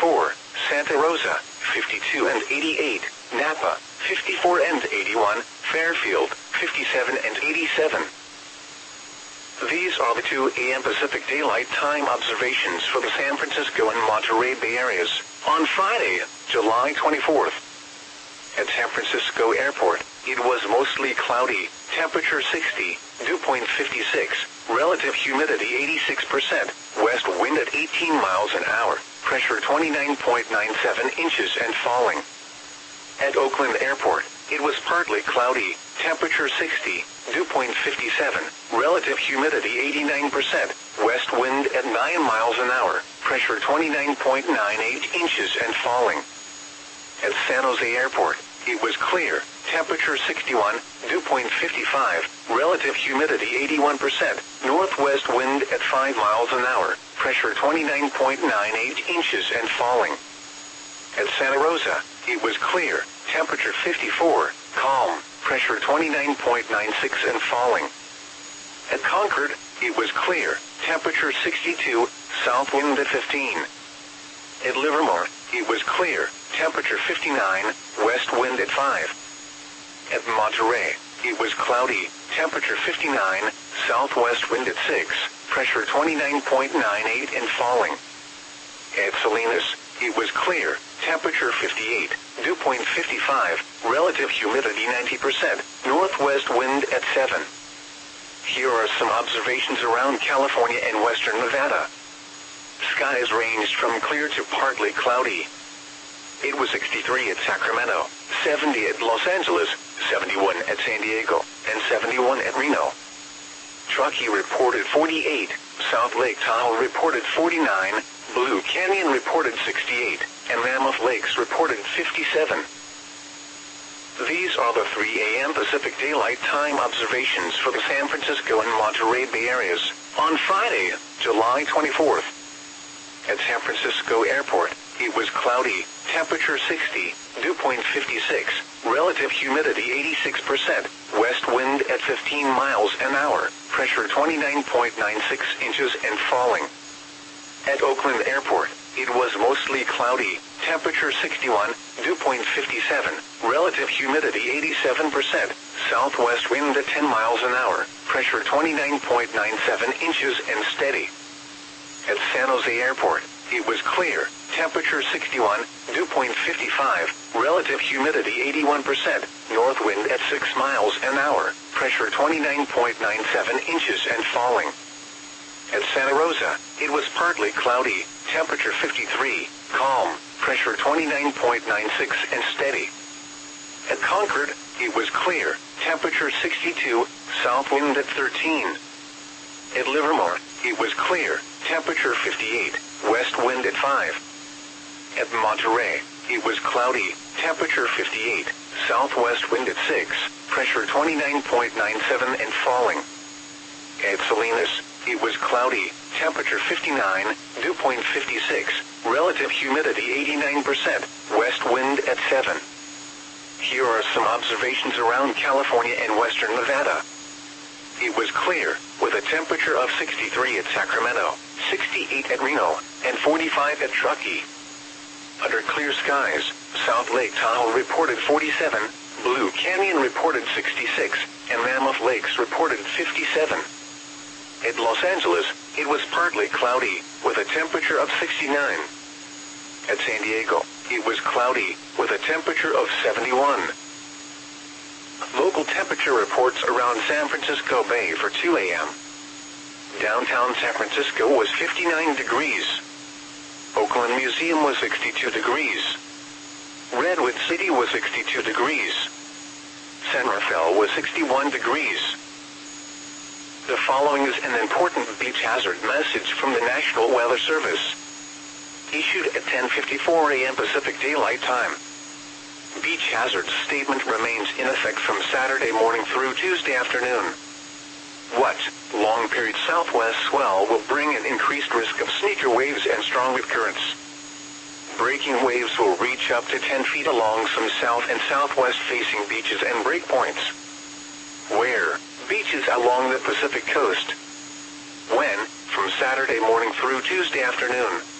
54, Santa Rosa, 52 and 88, Napa, 54 and 81, Fairfield, 57 and 87. These are the 2 a.m. Pacific Daylight Time observations for the San Francisco and Monterey Bay areas on Friday, July 24th. At San Francisco Airport, it was mostly cloudy, temperature 60, dew point 56, relative humidity 86%, west wind at 18 miles an hour, pressure 29.97 inches and falling. At Oakland Airport, it was partly cloudy, temperature 60, dew point 57, relative humidity 89%, west wind at 9 miles an hour, pressure 29.98 inches and falling. At San Jose Airport, it was clear, temperature 61, dew point 55, relative humidity 81%, northwest wind at 5 miles an hour, pressure 29.98 inches and falling. At Santa Rosa, it was clear, temperature 54, calm, pressure 29.96 and falling. At Concord, it was clear, temperature 62, south wind at 15. At Livermore, it was clear, temperature 59, west wind at 5. At Monterey, it was cloudy, temperature 59, southwest wind at 6, pressure 29.98 and falling. At Salinas, it was clear, temperature 58, dew point 55, relative humidity 90%, northwest wind at 7. Here are some observations around California and western Nevada. Skies ranged from clear to partly cloudy. It was 63 at Sacramento, 70 at Los Angeles, 71 at San Diego, and 71 at Reno. Truckee reported 48, South Lake Tahoe reported 49, Blue Canyon reported 68, and Mammoth Lakes reported 57. These are the 3 a.m. Pacific Daylight Time observations for the San Francisco and Monterey Bay areas on Friday, July 24th. At San Francisco Airport, it was cloudy, temperature 60, dew point 56, relative humidity 86%, west wind at 15 miles an hour, pressure 29.96 inches and falling. At Oakland Airport, it was mostly cloudy, temperature 61, dew point 57, relative humidity 87%, southwest wind at 10 miles an hour, pressure 29.97 inches and steady. At San Jose Airport, it was clear, temperature 61, dew point 55, relative humidity 81%, north wind at 6 miles an hour, pressure 29.97 inches and falling. At Santa Rosa, it was partly cloudy, temperature 53, calm, pressure 29.96 and steady. At Concord, it was clear, temperature 62, south wind at 13. At Livermore, it was clear, temperature 58, west wind at 5. At Monterey, it was cloudy, temperature 58, southwest wind at 6, pressure 29.97 and falling. At Salinas, it was cloudy, temperature 59, dew point 56, relative humidity 89%, west wind at 7. Here are some observations around California and western Nevada. It was clear, with a temperature of 63 at Sacramento, 68 at Reno, and 45 at Truckee. Under clear skies, South Lake Tahoe reported 47, Blue Canyon reported 66, and Mammoth Lakes reported 57. At Los Angeles, it was partly cloudy, with a temperature of 69. At San Diego, it was cloudy, with a temperature of 71. Local temperature reports around San Francisco Bay for 2 a.m. Downtown San Francisco was 59 degrees. Oakland Museum was 62 degrees. Redwood City was 62 degrees. San Rafael was 61 degrees. The following is an important beach hazard message from the National Weather Service. Issued at 10:54 a.m. Pacific Daylight Time. Beach hazard statement remains in effect from Saturday morning through Tuesday afternoon. What? Long period southwest swell will bring an increased risk of sneaker waves and strong wave currents. Breaking waves will reach up to 10 feet along some south and southwest facing beaches and breakpoints. Where? Beaches along the Pacific coast. When? From Saturday morning through Tuesday afternoon.